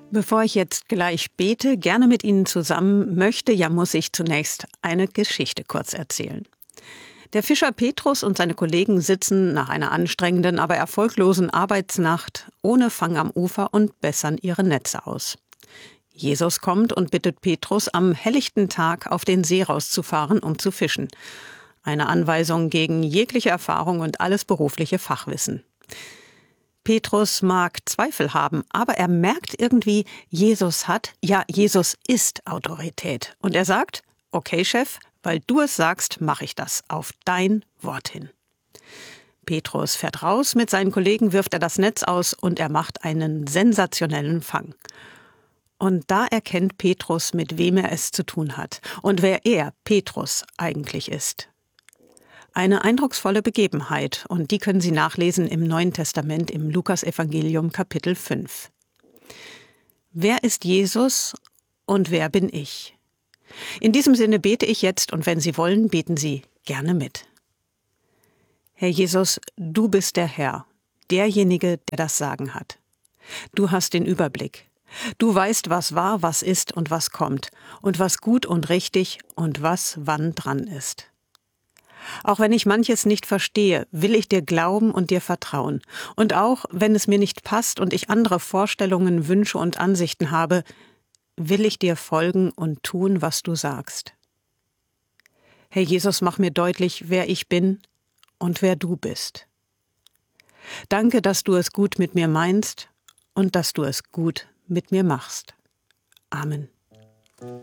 Bevor ich jetzt gleich bete, gerne mit Ihnen zusammen muss ich zunächst eine Geschichte kurz erzählen. Der Fischer Petrus und seine Kollegen sitzen nach einer anstrengenden, aber erfolglosen Arbeitsnacht ohne Fang am Ufer und bessern ihre Netze aus. Jesus kommt und bittet Petrus, am helllichten Tag auf den See rauszufahren, um zu fischen. Eine Anweisung gegen jegliche Erfahrung und alles berufliche Fachwissen. Petrus mag Zweifel haben, aber er merkt irgendwie, Jesus ist Autorität. Und er sagt, okay Chef, weil du es sagst, mache ich das, auf dein Wort hin. Petrus fährt raus, mit seinen Kollegen wirft er das Netz aus und er macht einen sensationellen Fang. Und da erkennt Petrus, mit wem er es zu tun hat und wer er, Petrus, eigentlich ist. Eine eindrucksvolle Begebenheit, und die können Sie nachlesen im Neuen Testament im Lukasevangelium Kapitel 5. Wer ist Jesus und wer bin ich? In diesem Sinne bete ich jetzt, und wenn Sie wollen, beten Sie gerne mit. Herr Jesus, du bist der Herr, derjenige, der das Sagen hat. Du hast den Überblick. Du weißt, was war, was ist und was kommt, und was gut und richtig und was wann dran ist. Auch wenn ich manches nicht verstehe, will ich dir glauben und dir vertrauen. Und auch wenn es mir nicht passt und ich andere Vorstellungen, Wünsche und Ansichten habe, will ich dir folgen und tun, was du sagst. Herr Jesus, mach mir deutlich, wer ich bin und wer du bist. Danke, dass du es gut mit mir meinst und dass du es gut mit mir machst. Amen.